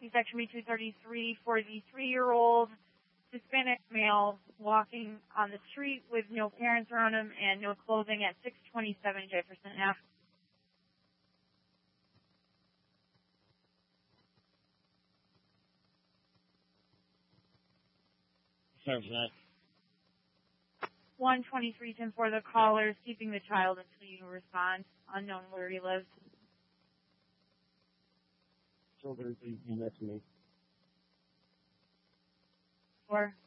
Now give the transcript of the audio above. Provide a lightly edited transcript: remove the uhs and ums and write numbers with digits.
section B233 for the 3-year-old Hispanic male walking on the street with no parents around him and no clothing at 627 Jefferson Ave. Sorry for that. 123 for the caller is keeping the child until you respond. Unknown where he lives. Children, please be next to me. 4.